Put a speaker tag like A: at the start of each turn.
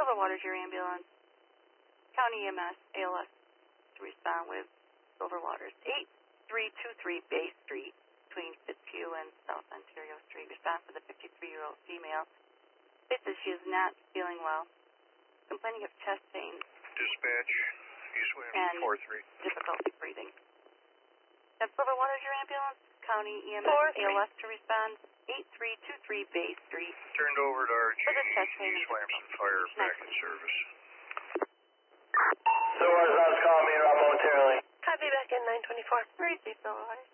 A: Silver Waters, your ambulance. County EMS, ALS to respond with Silver Waters. 8323 Bay Street between Fitzhugh and South Ontario Street. Respond for the 53-year-old female. It says she is not feeling well. Complaining of chest pain.
B: Dispatch, East
A: and
B: 43.
A: Difficulty breathing. Have Silver Waters, your ambulance. County EMS,
C: 43.
A: ALS to respond. 8323 Bay Street.
B: Turned over to RG,
A: For the chest pain.
B: East Williamson Fire, back in service.
D: Silver Waters, call me momentarily.
C: Copy back in 924.
A: Receive Silver Waters.